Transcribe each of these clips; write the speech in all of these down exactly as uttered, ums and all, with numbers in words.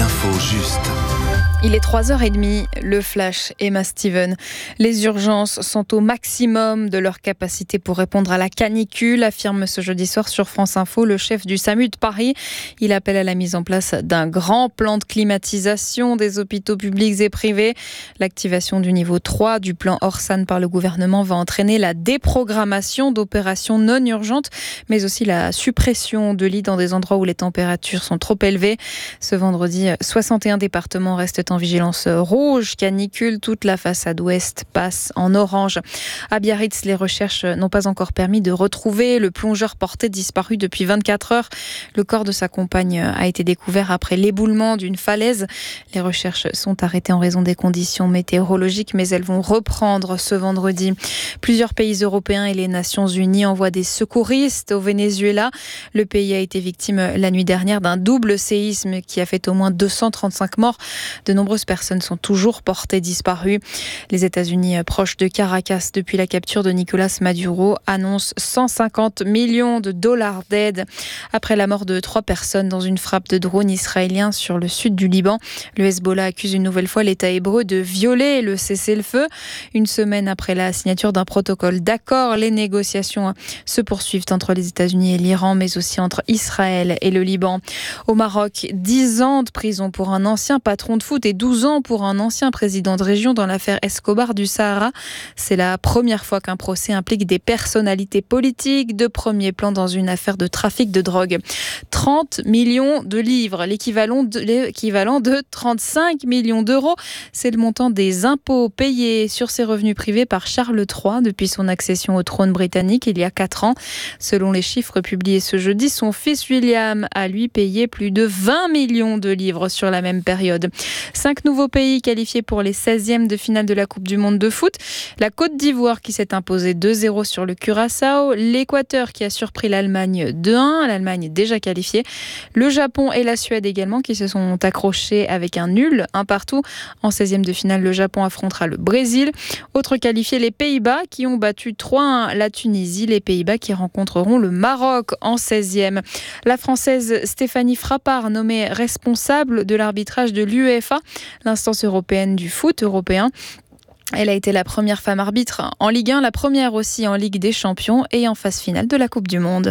L'info juste. Il est trois heures trente, le flash, Emma Steven. Les urgences sont au maximum de leur capacité pour répondre à la canicule, affirme ce jeudi soir sur France Info le chef du SAMU de Paris. Il appelle à la mise en place d'un grand plan de climatisation des hôpitaux publics et privés. L'activation du niveau trois du plan Orsan par le gouvernement va entraîner la déprogrammation d'opérations non urgentes, mais aussi la suppression de lits dans des endroits où les températures sont trop élevées. Ce vendredi, soixante et un départements restent en vigilance rouge, canicule, toute la façade ouest passe en orange. À Biarritz, les recherches n'ont pas encore permis de retrouver le plongeur porté disparu depuis vingt-quatre heures. Le corps de sa compagne a été découvert après l'éboulement d'une falaise. Les recherches sont arrêtées en raison des conditions météorologiques, mais elles vont reprendre ce vendredi. Plusieurs pays européens et les Nations Unies envoient des secouristes au Venezuela. Le pays a été victime la nuit dernière d'un double séisme qui a fait au moins deux cent trente-cinq morts. De nombreuses personnes sont toujours portées disparues. Les États-Unis, proches de Caracas depuis la capture de Nicolas Maduro, annoncent cent cinquante millions de dollars d'aide. Après la mort de trois personnes dans une frappe de drone israélien sur le sud du Liban, le Hezbollah accuse une nouvelle fois l'État hébreu de violer le cessez-le-feu. Une semaine après la signature d'un protocole d'accord, les négociations se poursuivent entre les États-Unis et l'Iran, mais aussi entre Israël et le Liban. Au Maroc, dix ans de prison pour un ancien patron de foot et douze ans pour un ancien président de région dans l'affaire Escobar du Sahara. C'est la première fois qu'un procès implique des personnalités politiques de premier plan dans une affaire de trafic de drogue. trente millions de livres, l'équivalent de, l'équivalent de trente-cinq millions d'euros. C'est le montant des impôts payés sur ses revenus privés par Charles trois depuis son accession au trône britannique il y a quatre ans. Selon les chiffres publiés ce jeudi, son fils William a lui payé plus de vingt millions de livres sur la même période. Cinq nouveaux pays qualifiés pour les seizièmes de finale de la Coupe du Monde de foot. La Côte d'Ivoire qui s'est imposée deux zéro sur le Curaçao. L'Équateur qui a surpris l'Allemagne deux un. L'Allemagne déjà qualifiée. Le Japon et la Suède également qui se sont accrochés avec un nul, un partout. En seizième de finale, le Japon affrontera le Brésil. Autres qualifiés, les Pays-Bas qui ont battu trois un la Tunisie. Les Pays-Bas qui rencontreront le Maroc en seizième. La Française Stéphanie Frappart nommée responsable de l'arbitrage de l'UEFA, l'instance européenne du foot européen. Elle a été la première femme arbitre en Ligue un, la première aussi en Ligue des Champions et en phase finale de la Coupe du Monde.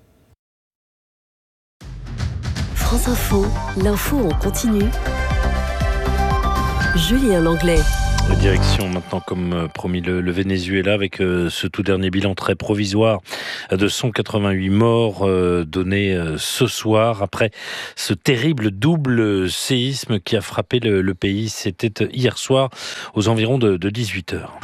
France Info, l'info en continu. Julien Langlais. Direction maintenant, comme promis, le, le Venezuela avec euh, ce tout dernier bilan très provisoire de cent quatre-vingt-huit morts euh, donné euh, ce soir après ce terrible double séisme qui a frappé le, le pays. C'était hier soir aux environs de, de dix-huit heures.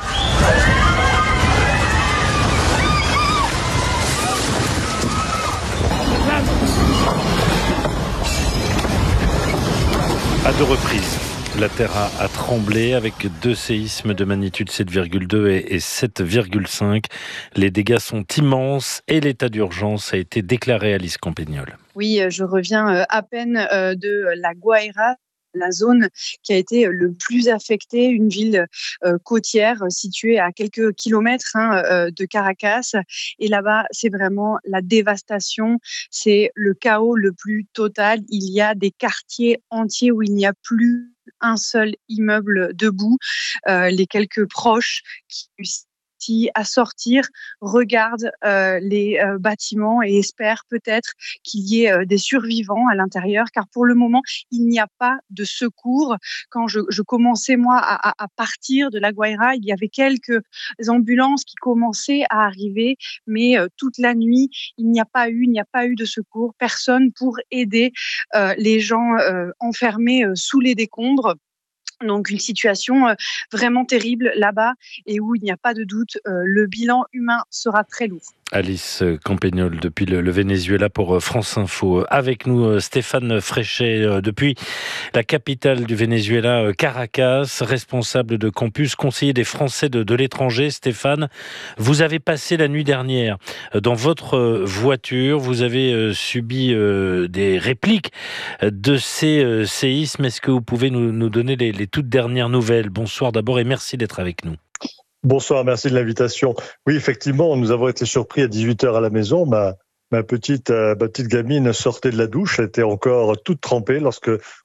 À deux reprises, la Terre a, a tremblé avec deux séismes de magnitude sept virgule deux et, et sept virgule cinq. Les dégâts sont immenses et l'état d'urgence a été déclaré. Alice Campagnol. Oui, je reviens à peine de La Guaira, la zone qui a été le plus affectée, une ville euh, côtière située à quelques kilomètres hein, euh, de Caracas. Et là-bas, c'est vraiment la dévastation, c'est le chaos le plus total. Il y a des quartiers entiers où il n'y a plus un seul immeuble debout. Euh, les quelques proches qui à sortir, regardent euh, les euh, bâtiments et espèrent peut-être qu'il y ait euh, des survivants à l'intérieur, car pour le moment, il n'y a pas de secours. Quand je, je commençais, moi, à, à partir de La Guaira, il y avait quelques ambulances qui commençaient à arriver, mais euh, toute la nuit, il n'y a pas eu, il n'y a pas eu de secours, personne pour aider euh, les gens euh, enfermés euh, sous les décombres. Donc une situation euh, vraiment terrible là-bas et où il n'y a pas de doute, euh, le bilan humain sera très lourd. Alice Campagnol depuis le, le Venezuela pour France Info. Avec nous Stéphane Fréchet depuis la capitale du Venezuela, Caracas, responsable de campus, conseiller des Français de, de l'étranger. Stéphane, vous avez passé la nuit dernière dans votre voiture, vous avez subi des répliques de ces séismes. Est-ce que vous pouvez nous, nous donner les, les toutes dernières nouvelles? Bonsoir d'abord et merci d'être avec nous. Bonsoir, merci de l'invitation. Oui, effectivement, nous avons été surpris à dix-huit heures à la maison. Ma, ma, petite, euh, ma petite gamine sortait de la douche, elle était encore toute trempée lorsque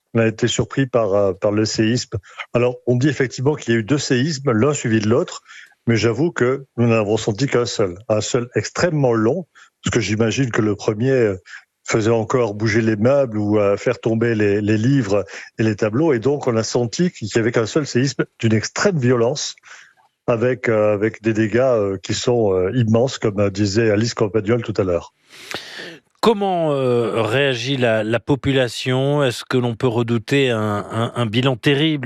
On a été surpris par, par le séisme. Alors, on dit effectivement qu'il y a eu deux séismes, l'un suivi de l'autre, mais j'avoue que nous n'avons senti qu'un seul. Un seul extrêmement long, parce que j'imagine que le premier faisait encore bouger les meubles ou faire tomber les, les livres et les tableaux, et donc on a senti qu'il n'y avait qu'un seul séisme d'une extrême violence, avec, euh, avec des dégâts euh, qui sont euh, immenses, comme disait Alice Campagnol tout à l'heure. Comment euh, réagit la, la population ? Est-ce que l'on peut redouter un, un, un bilan terrible ?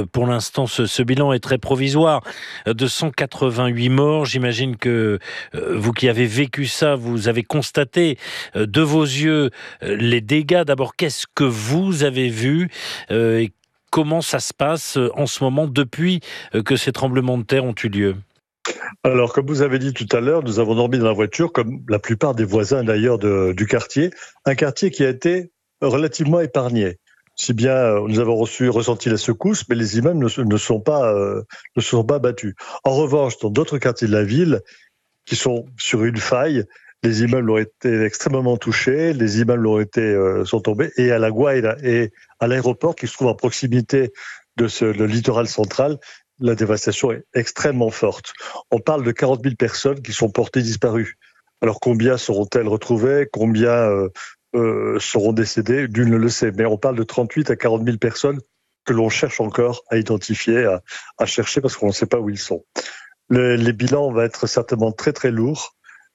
Pour l'instant, ce, ce bilan est très provisoire. De cent quatre-vingt-huit morts, j'imagine que euh, vous qui avez vécu ça, vous avez constaté euh, de vos yeux euh, les dégâts. D'abord, qu'est-ce que vous avez vu euh, et comment ça se passe en ce moment depuis que ces tremblements de terre ont eu lieu ? Alors, comme vous avez dit tout à l'heure, nous avons dormi dans la voiture, comme la plupart des voisins d'ailleurs de, du quartier, un quartier qui a été relativement épargné. Si bien, nous avons reçu, ressenti la secousse, mais les immeubles ne, ne, sont pas, euh, ne sont pas battus. En revanche, dans d'autres quartiers de la ville, qui sont sur une faille, les immeubles ont été extrêmement touchés, les immeubles ont été, euh, sont tombés, et à La Guaira et à l'aéroport qui se trouve à proximité de ce, le littoral central, la dévastation est extrêmement forte. On parle de quarante mille personnes qui sont portées disparues. Alors combien seront-elles retrouvées ? Combien euh, euh, seront décédées ? Nul ne le sait. Mais on parle de trente-huit à quarante mille personnes que l'on cherche encore à identifier, à, à chercher parce qu'on ne sait pas où ils sont. Le, les bilans vont être certainement très très lourds.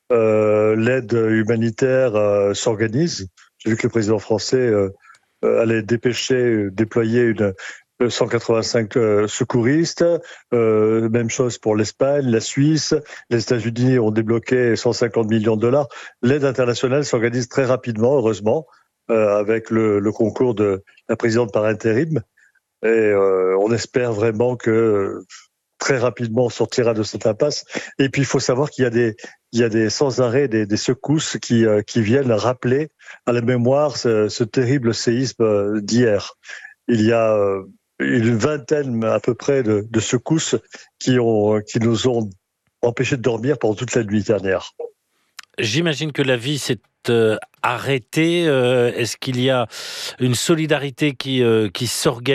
Euh, l'aide humanitaire euh, s'organise. J'ai vu que le président français euh, euh, allait dépêcher, euh, déployer une cent quatre-vingt-cinq euh, secouristes, euh, même chose pour l'Espagne, la Suisse, les États-Unis ont débloqué cent cinquante millions de dollars. L'aide internationale s'organise très rapidement, heureusement, euh, avec le, le concours de la présidente par intérim. Et euh, on espère vraiment que très rapidement on sortira de cette impasse. Et puis il faut savoir qu'il y a des, il y a des sans arrêt des, des secousses qui, euh, qui viennent rappeler à la mémoire ce, ce terrible séisme d'hier. Il y a euh, une vingtaine à peu près de, de secousses qui, ont, qui nous ont empêchés de dormir pendant toute la nuit dernière. J'imagine que la vie s'est euh, arrêtée. Euh, est-ce qu'il y a une solidarité qui, euh, qui s'organise ?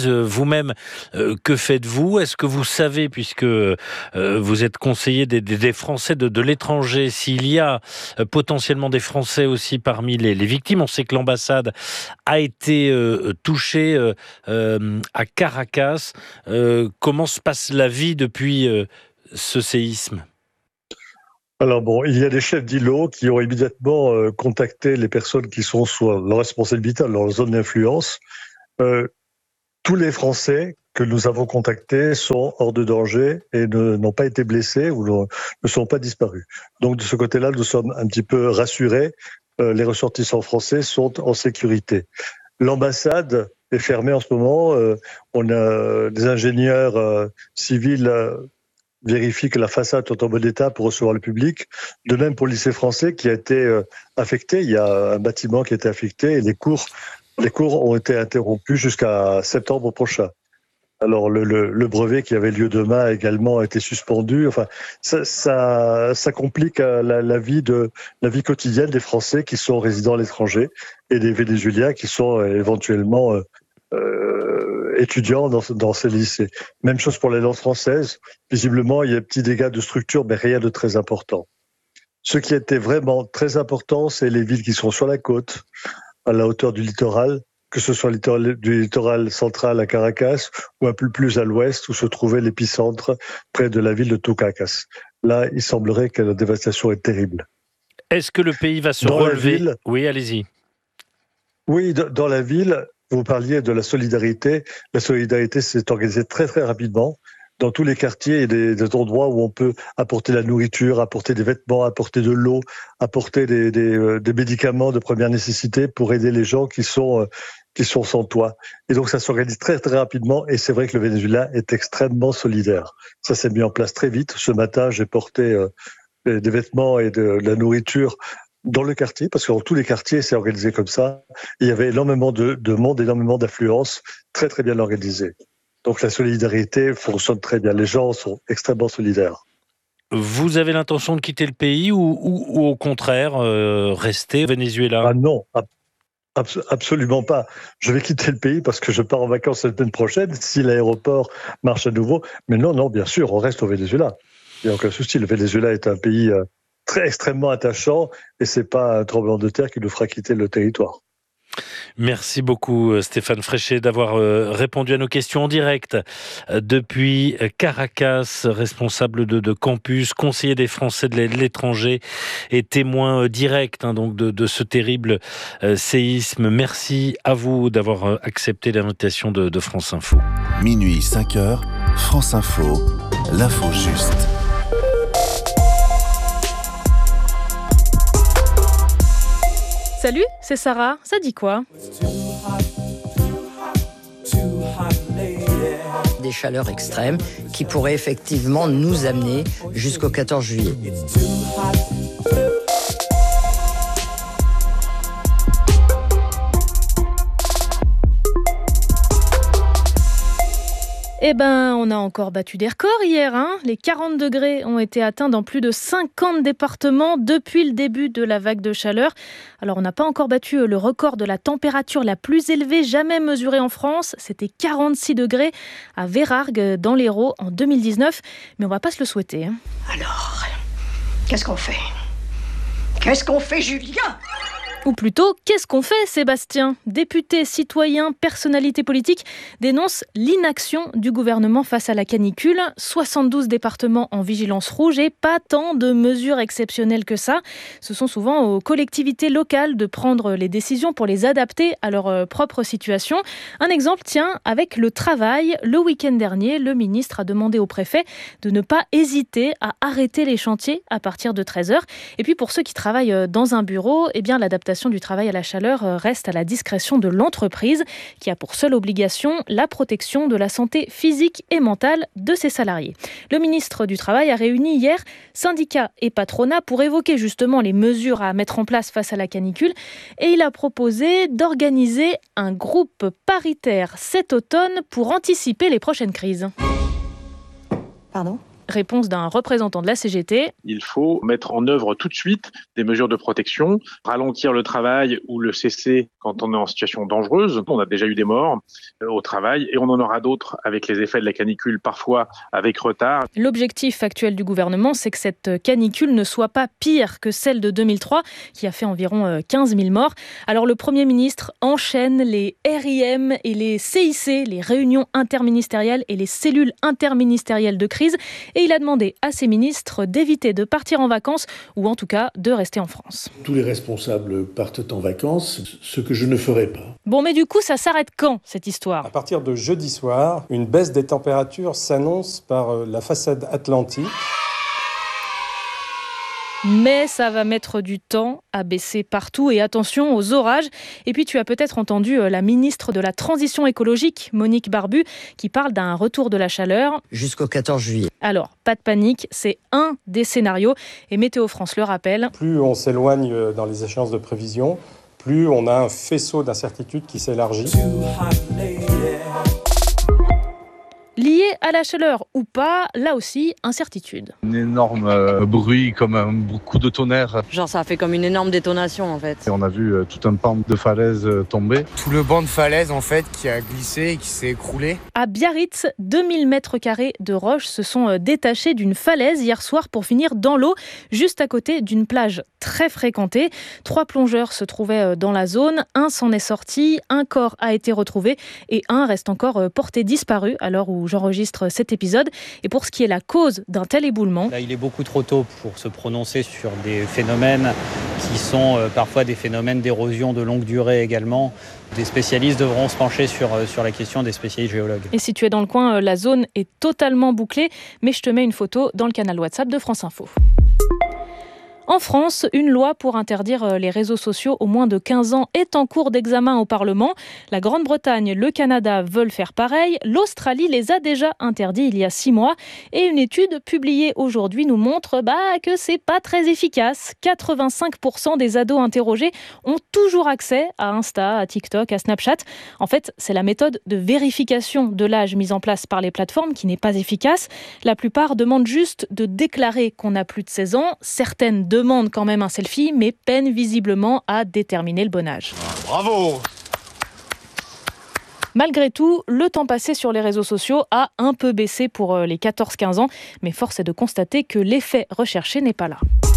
Vous-même, euh, que faites-vous ? Est-ce que vous savez, puisque euh, vous êtes conseiller des, des, des Français de, de l'étranger, s'il y a euh, potentiellement des Français aussi parmi les, les victimes ? On sait que l'ambassade a été euh, touchée euh, euh, à Caracas. Euh, comment se passe la vie depuis euh, ce séisme ? Alors bon, il y a des chefs d'îlots qui ont immédiatement euh, contacté les personnes qui sont sous leur responsabilité, leur zone d'influence. Euh, tous les Français que nous avons contactés sont hors de danger et ne, n'ont pas été blessés ou ne, ne sont pas disparus. Donc de ce côté-là, nous sommes un petit peu rassurés. Euh, les ressortissants français sont en sécurité. L'ambassade est fermée en ce moment. Euh, on a des ingénieurs euh, civils euh, vérifie que la façade est en bon état pour recevoir le public. De même pour le lycée français qui a été euh, affecté. Il y a un bâtiment qui a été affecté et les cours, les cours ont été interrompus jusqu'à septembre prochain. Alors le, le, le brevet qui avait lieu demain a également été suspendu. Enfin, ça, ça, ça complique la, la vie de la vie quotidienne des Français qui sont résidents à l'étranger et des Vénézuéliens qui sont euh, éventuellement euh, euh, étudiants dans, dans ces lycées. Même chose pour les langues françaises. Visiblement, il y a des petits dégâts de structure, mais rien de très important. Ce qui était vraiment très important, c'est les villes qui sont sur la côte, à la hauteur du littoral, que ce soit littoral, du littoral central à Caracas ou un peu plus à l'ouest où se trouvait l'épicentre près de la ville de Tucacas. Là, il semblerait que la dévastation est terrible. Est-ce que le pays va se dans relever ? Ville, Oui, allez-y. Oui, dans la ville, vous parliez de la solidarité. La solidarité s'est organisée très très rapidement. Dans tous les quartiers, il y a des, des endroits où on peut apporter la nourriture, apporter des vêtements, apporter de l'eau, apporter des, des, euh, des médicaments de première nécessité pour aider les gens qui sont, euh, qui sont sans toit. Et donc ça s'organise très très rapidement et c'est vrai que le Venezuela est extrêmement solidaire. Ça s'est mis en place très vite. Ce matin, j'ai porté euh, des vêtements et de, de la nourriture dans le quartier, parce que dans tous les quartiers, c'est organisé comme ça. Il y avait énormément de, de monde, énormément d'affluence, très très bien organisé. Donc la solidarité fonctionne très bien. Les gens sont extrêmement solidaires. Vous avez l'intention de quitter le pays ou, ou, ou au contraire euh, rester au Venezuela ? Ah non, Abs- absolument pas. Je vais quitter le pays parce que je pars en vacances la semaine prochaine si l'aéroport marche à nouveau. Mais non, non, bien sûr, on reste au Venezuela. Il n'y a aucun souci. Le Venezuela est un pays euh, très extrêmement attachant et c'est pas un tremblement de terre qui nous fera quitter le territoire. Merci beaucoup Stéphane Fréchet d'avoir répondu à nos questions en direct depuis Caracas, responsable de, de campus, conseiller des Français de l'étranger et témoin direct hein, donc de, de ce terrible euh, séisme. Merci à vous d'avoir accepté l'invitation de, de France Info. Minuit cinq heures, France Info, l'info juste. Salut, c'est Sarah, ça dit quoi ? Des chaleurs extrêmes qui pourraient effectivement nous amener jusqu'au quatorze juillet. Eh ben, on a encore battu des records hier, hein. Les quarante degrés ont été atteints dans plus de cinquante départements depuis le début de la vague de chaleur. Alors, on n'a pas encore battu le record de la température la plus élevée jamais mesurée en France. C'était quarante-six degrés à Vérargues, dans l'Hérault, en deux mille dix-neuf. Mais on va pas se le souhaiter, hein. Alors, qu'est-ce qu'on fait ? Qu'est-ce qu'on fait, Julien ? Ou plutôt, qu'est-ce qu'on fait, Sébastien ? Députés, citoyens, personnalités politiques dénoncent l'inaction du gouvernement face à la canicule. soixante-douze départements en vigilance rouge et pas tant de mesures exceptionnelles que ça. Ce sont souvent aux collectivités locales de prendre les décisions pour les adapter à leur propre situation. Un exemple, tiens, avec le travail. Le week-end dernier, le ministre a demandé au préfet de ne pas hésiter à arrêter les chantiers à partir de treize heures. Et puis pour ceux qui travaillent dans un bureau, eh bien l'adaptation du travail à la chaleur reste à la discrétion de l'entreprise qui a pour seule obligation la protection de la santé physique et mentale de ses salariés. Le ministre du Travail a réuni hier syndicats et patronat pour évoquer justement les mesures à mettre en place face à la canicule et il a proposé d'organiser un groupe paritaire cet automne pour anticiper les prochaines crises. Pardon ? Réponse d'un représentant de la C G T. Il faut mettre en œuvre tout de suite des mesures de protection, ralentir le travail ou le cesser quand on est en situation dangereuse. On a déjà eu des morts au travail et on en aura d'autres avec les effets de la canicule, parfois avec retard. L'objectif actuel du gouvernement, c'est que cette canicule ne soit pas pire que celle de deux mille trois, qui a fait environ quinze mille morts. Alors le Premier ministre enchaîne les R I M et les C I C, les réunions interministérielles et les cellules interministérielles de crise. Et il a demandé à ses ministres d'éviter de partir en vacances ou en tout cas de rester en France. Tous les responsables partent en vacances, ce que je ne ferai pas. Bon, mais du coup, ça s'arrête quand, cette histoire ? À partir de jeudi soir, une baisse des températures s'annonce par la façade atlantique. Mais ça va mettre du temps à baisser partout et attention aux orages. Et puis tu as peut-être entendu la ministre de la Transition écologique, Monique Barbu, qui parle d'un retour de la chaleur. Jusqu'au quatorze juillet. Alors, pas de panique, c'est un des scénarios. Et Météo France le rappelle. Plus on s'éloigne dans les échéances de prévision, plus on a un faisceau d'incertitudes qui s'élargit. Lié à la chaleur ou pas, là aussi, incertitude. Un énorme euh, bruit, comme un coup de tonnerre. Genre ça a fait comme une énorme détonation en fait. Et on a vu euh, tout un pan de falaise euh, tomber. Tout le banc de falaise en fait qui a glissé et qui s'est écroulé. À Biarritz, deux mille mètres carrés de roches se sont détachés d'une falaise hier soir pour finir dans l'eau, juste à côté d'une plage très fréquentée. Trois plongeurs se trouvaient dans la zone, un s'en est sorti, un corps a été retrouvé et un reste encore porté disparu à l'heure où j'enregistre cet épisode. Et pour ce qui est la cause d'un tel éboulement... Là, il est beaucoup trop tôt pour se prononcer sur des phénomènes qui sont euh, parfois des phénomènes d'érosion de longue durée également. Des spécialistes devront se pencher sur, sur la question, des spécialistes géologues. Et si tu es dans le coin, la zone est totalement bouclée, mais je te mets une photo dans le canal WhatsApp de France Info. En France, une loi pour interdire les réseaux sociaux aux moins de quinze ans est en cours d'examen au Parlement. La Grande-Bretagne, le Canada veulent faire pareil. L'Australie les a déjà interdits il y a six mois. Et une étude publiée aujourd'hui nous montre bah, que c'est pas très efficace. quatre-vingt-cinq pour cent des ados interrogés ont toujours accès à Insta, à TikTok, à Snapchat. En fait, c'est la méthode de vérification de l'âge mise en place par les plateformes qui n'est pas efficace. La plupart demandent juste de déclarer qu'on a plus de seize ans. Certaines demandent quand même un selfie, mais peinent visiblement à déterminer le bon âge. Bravo! Malgré tout, le temps passé sur les réseaux sociaux a un peu baissé pour les quatorze quinze ans, mais force est de constater que l'effet recherché n'est pas là.